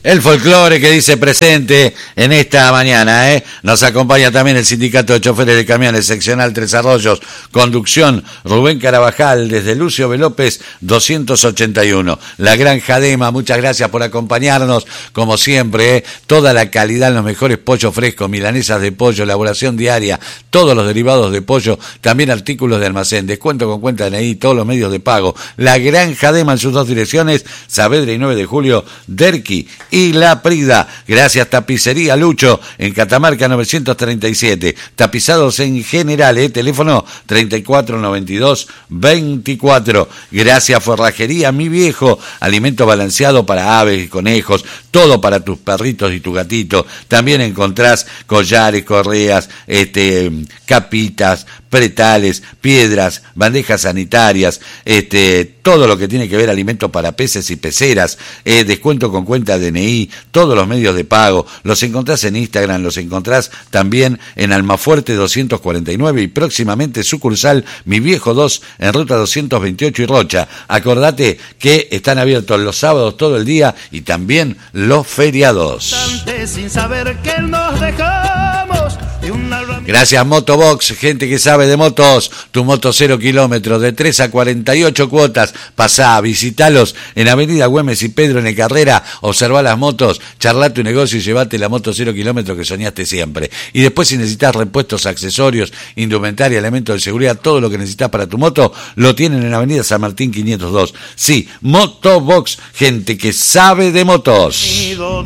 El folclore que dice presente en esta mañana, Nos acompaña también el Sindicato de Choferes de Camiones, Seccional Tres Arroyos, conducción Rubén Carabajal, desde Lucio B. López 281. La Granja Dema, muchas gracias por acompañarnos, como siempre, toda la calidad, los mejores pollos frescos, milanesas de pollo, elaboración diaria, todos los derivados de pollo, también artículos de almacén, descuento con cuenta DNI, todos los medios de pago. La Granja Dema en sus dos direcciones, Saavedra y 9 de Julio, Derqui y La Prida. Gracias Tapicería Lucho en Catamarca 937. Tapizados en general, teléfono 3492-24. Gracias Forrajería Mi Viejo, alimento balanceado para aves y conejos, todo para tus perritos y tu gatito. También encontrás collares, correas, capitas, pretales, piedras, bandejas sanitarias, todo lo que tiene que ver alimento para peces y peceras, descuento con cuenta DNI, todos los medios de pago, los encontrás en Instagram, los encontrás también en Almafuerte 249 y próximamente sucursal Mi Viejo 2 en Ruta 228 y Rocha. Acordate que están abiertos los sábados todo el día y también los feriados. Sin saber que nos dejamos. Gracias Motobox, gente que sabe de motos. Tu moto 0 kilómetros, de 3 a 48 cuotas. Pasá, visitalos en Avenida Güemes y Pedro en el Carrera. Observá las motos, charlá tu negocio y llevate la moto 0 kilómetros que soñaste siempre. Y después, si necesitas repuestos, accesorios, indumentaria, elementos de seguridad, todo lo que necesitas para tu moto, lo tienen en Avenida San Martín 502. Sí, Motobox, gente que sabe de motos.